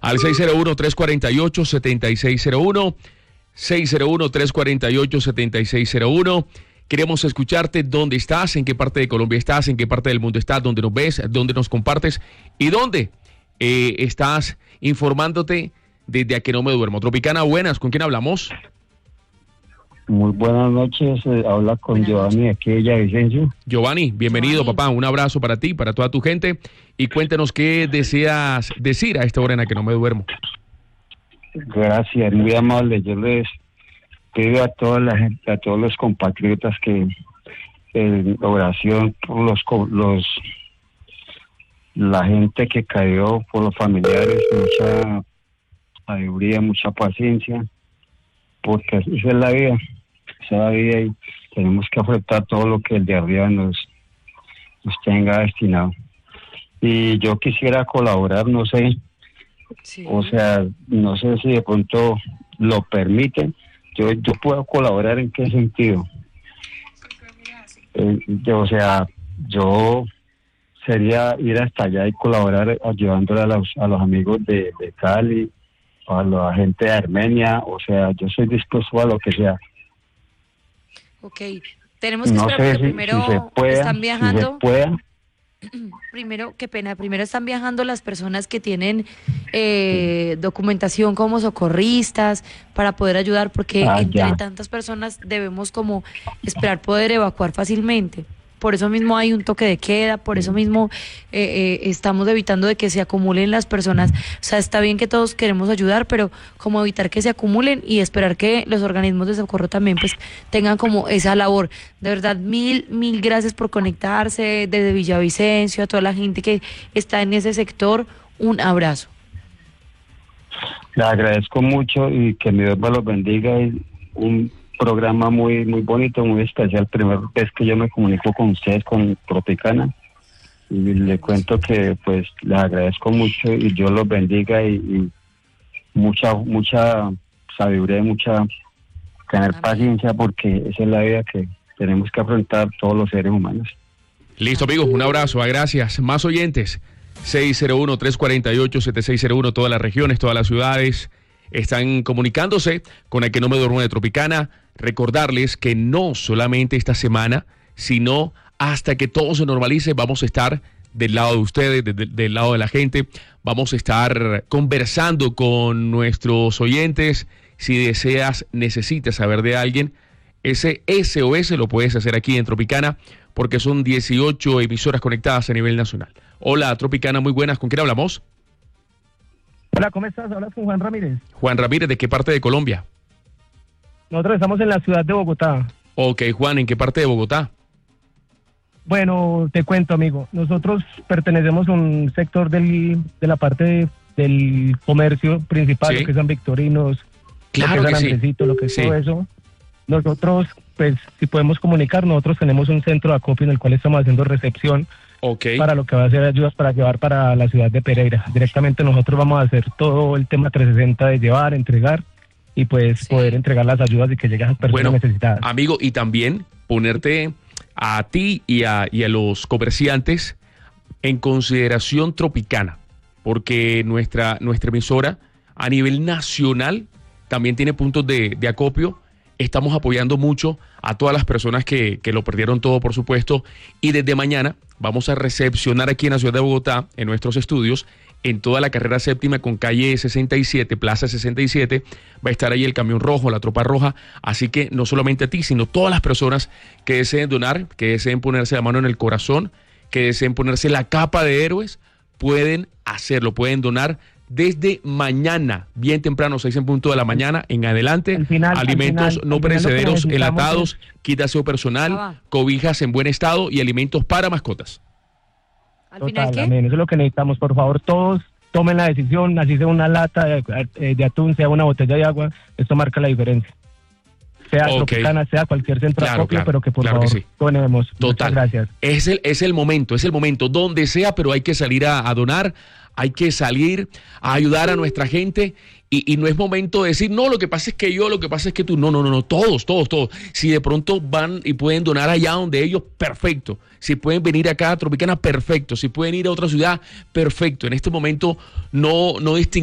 al 601-348-7601, 601-348-7601. Queremos escucharte dónde estás, en qué parte de Colombia estás, en qué parte del mundo estás, dónde nos ves, dónde nos compartes y dónde estás informándote desde A Que No Me Duermo. Tropicana, buenas, ¿con quién hablamos? Muy buenas noches, habla con Giovanni aquí de Villavicencio. Giovanni, bienvenido, papá, un abrazo para ti, para toda tu gente, y cuéntanos qué deseas decir a esta hora en A Que No Me Duermo. Gracias, muy amable. Yo les pido a toda la gente, a todos los compatriotas que en oración por la gente que cayó, por los familiares, mucha sabiduría, mucha paciencia, porque esa es la vida, y tenemos que afrontar todo lo que el de arriba nos tenga destinado. Y yo quisiera colaborar, no sé, o sea, no sé si de pronto lo permiten. Yo puedo colaborar en qué sentido. Yo sería ir hasta allá y colaborar ayudándole a los amigos de Cali, a la gente de Armenia, o sea, yo soy dispuesto a lo que sea. Ok, tenemos que no esperar sé porque primero están viajando. Si se pueda. Primero, qué pena, primero están viajando las personas que tienen documentación como socorristas para poder ayudar, porque entre tantas personas debemos como esperar poder evacuar fácilmente. Por eso mismo hay un toque de queda, por eso mismo estamos evitando de que se acumulen las personas. O sea, está bien que todos queremos ayudar, pero como evitar que se acumulen y esperar que los organismos de socorro también pues tengan como esa labor. De verdad, mil gracias por conectarse desde Villavicencio, a toda la gente que está en ese sector, un abrazo. Le agradezco mucho y que mi Dios me los bendiga. Y un programa muy bonito, muy especial. Primera vez que yo me comunico con ustedes, con Tropicana, y le cuento que pues les agradezco mucho y Dios los bendiga y mucha sabiduría y mucha tener paciencia, porque esa es la vida que tenemos que afrontar todos los seres humanos. Listo, amigos, un abrazo, gracias. Más oyentes, 601-348-7601, todas las regiones, todas las ciudades están comunicándose con A Que No Me Duermo de Tropicana. Recordarles que no solamente esta semana, sino hasta que todo se normalice, vamos a estar del lado de ustedes, del lado de la gente. Vamos a estar conversando con nuestros oyentes. Si necesitas saber de alguien, ese SOS lo puedes hacer aquí en Tropicana, porque son 18 emisoras conectadas a nivel nacional. Hola, Tropicana, muy buenas. ¿Con quién hablamos? Hola, ¿cómo estás? Hablas con Juan Ramírez. Juan Ramírez, ¿de qué parte de Colombia? Nosotros estamos en la ciudad de Bogotá. Ok, Juan, ¿en qué parte de Bogotá? Bueno, te cuento, amigo. Nosotros pertenecemos a un sector de la parte del comercio principal, ¿sí? Lo que es San Victorinos, claro, lo que es San Andresito, lo que es todo eso. Nosotros, pues, si podemos comunicar, nosotros tenemos un centro de acopio en el cual estamos haciendo recepción para lo que va a ser ayudas para llevar para la ciudad de Pereira. Directamente nosotros vamos a hacer todo el tema 360 de llevar, entregar y pues poder entregar las ayudas y que lleguen a las personas necesitadas. Amigo, y también ponerte a ti y a los comerciantes en consideración Tropicana, porque nuestra emisora a nivel nacional también tiene puntos de acopio. Estamos apoyando mucho a todas las personas que lo perdieron todo, por supuesto, y desde mañana vamos a recepcionar aquí en la ciudad de Bogotá, en nuestros estudios, en toda la carrera séptima con calle 67, plaza 67, va a estar ahí el camión rojo, la tropa roja, así que no solamente a ti, sino todas las personas que deseen donar, que deseen ponerse la mano en el corazón, que deseen ponerse la capa de héroes, pueden hacerlo, pueden donar desde mañana, bien temprano, 6 en punto de la mañana, en adelante, alimentos no perecederos, enlatados, kit de aseo personal, cobijas en buen estado y alimentos para mascotas. Total, amén. Eso es lo que necesitamos. Por favor, todos tomen la decisión, así sea una lata de atún, sea una botella de agua, esto marca la diferencia. Sea Tropicana, sea cualquier centro de acopio, pero que por favor donemos. Total. Muchas gracias. Es el momento, donde sea, pero hay que salir a donar, hay que salir a ayudar a nuestra gente. Y no es momento de decir, no, lo que pasa es que yo, lo que pasa es que tú. No, todos. Si de pronto van y pueden donar allá donde ellos, perfecto. Si pueden venir acá a Tropicana, perfecto. Si pueden ir a otra ciudad, perfecto. En este momento no distinguimos